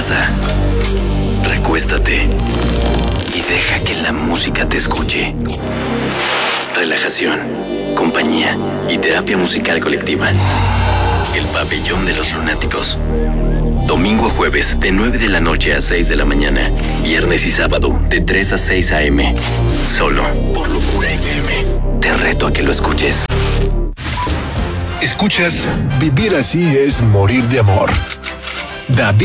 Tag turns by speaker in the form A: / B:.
A: casa, recuéstate y deja que la música te escuche. Relajación, compañía y terapia musical colectiva. El Pabellón de los Lunáticos. Domingo a jueves de 9 de la noche a 6 de la mañana. Viernes y sábado de 3 a 6 a.m. Solo por Locura FM. Te reto a que lo escuches.
B: Escuchas Vivir así es morir de amor. David